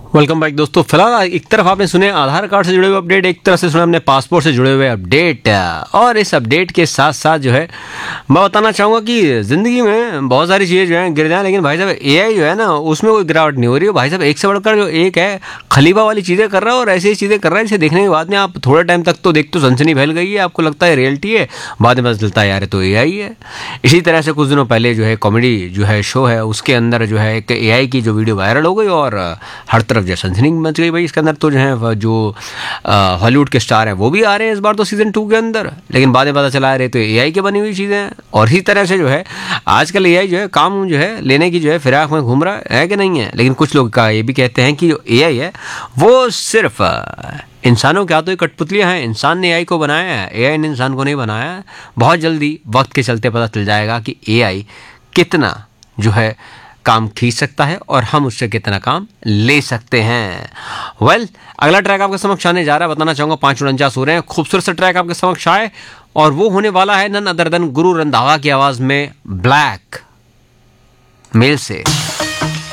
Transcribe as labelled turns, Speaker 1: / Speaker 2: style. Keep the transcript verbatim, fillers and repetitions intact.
Speaker 1: Welcome back दोस्तों। फिलहाल एक तरफ आपने सुने आधार कार्ड से जुड़े हुए अपडेट, एक तरफ से सुना हमने पासपोर्ट से जुड़े हुए अपडेट। और इस अपडेट के साथ साथ जो है मैं बताना चाहूँगा कि ज़िंदगी में बहुत सारी चीज़ें जो हैं गिर जाएं, लेकिन भाई साहब एआई जो है ना उसमें कोई गिरावट नहीं हो रही है। भाई साहब एक से बढ़कर जो एक है खलीफा वाली चीज़ें कर रहा है और ऐसी चीज़ें कर रहा है जिसे देखने के बाद में आप थोड़े टाइम तक तो देखते हो सनसनी फैल गई है, आपको लगता है रियलिटी है, बाद में पता चलता है यार तो एआई है। इसी तरह से कुछ दिनों पहले जो है कॉमेडी जो है शो है उसके अंदर जो है एक एआई की जो वीडियो वायरल हो गई और हर तरफ जो सनसनी मच गई। भाई इसके अंदर तो जो है जो हॉलीवुड के स्टार हैं वो भी आ रहे हैं इस बार तो सीजन टू के अंदर, लेकिन बाद में पता चला रहे तो एआई की बनी हुई चीज़ें हैं। और इसी तरह से जो है आजकल एआई जो है काम जो है लेने की जो है फिराक में घूम रहा है कि नहीं है। लेकिन कुछ लोग का ये भी कहते हैं कि जो एआई है वो सिर्फ इंसानों के हाथों की कठपुतलियां हैं, इंसान ने एआई को बनाया है, एआई ने इंसान को नहीं बनाया है। बहुत जल्दी वक्त के चलते पता चल जाएगा कि एआई कितना जो है काम खींच सकता है और हम उससे कितना काम ले सकते हैं। वेल well, अगला ट्रैक आपके समक्ष आने जा रहा है, बताना चाहूँगा पाँच उनचास हो रहे हैं, खूबसूरत सा ट्रैक आपके समक्ष आए और वो होने वाला है none other than Guru Randhawa की आवाज़ में ब्लैक मेल से।